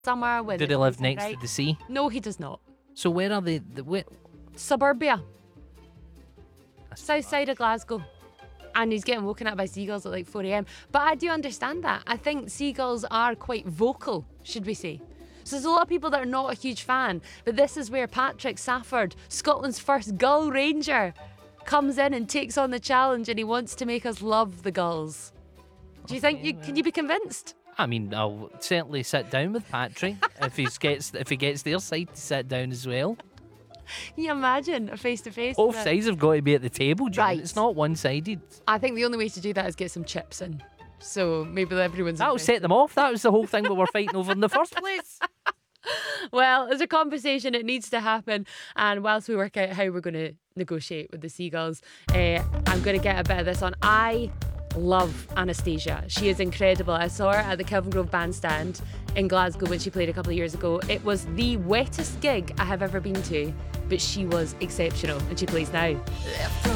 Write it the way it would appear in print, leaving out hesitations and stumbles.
summer when Do they live next to the sea? No, he does not. So where are they? Suburbia. South side of Glasgow. And he's getting woken up by seagulls at like 4 a.m. But I do understand that. I think seagulls are quite vocal, should we say. So there's a lot of people that are not a huge fan. But this is where Patrick Safford, Scotland's first gull ranger, comes in and takes on the challenge, and he wants to make us love the gulls. Do you think can you be convinced? I mean, I'll certainly sit down with Patrick if he gets their side to sit down as well. Can you imagine a face-to-face? Both sides have got to be at the table, June. Right. It's not one-sided. I think the only way to do that is get some chips in. So maybe everyone's... That'll set them off. That was the whole thing we were fighting over in the first place. Well, there's a conversation. It needs to happen. And whilst we work out how we're going to negotiate with the seagulls, I'm going to get a bit of this on. I love Anastasia. She is incredible. I saw her at the Kelvingrove Bandstand in Glasgow when she played a couple of years ago. It was the wettest gig I have ever been to, but she was exceptional, and she plays now.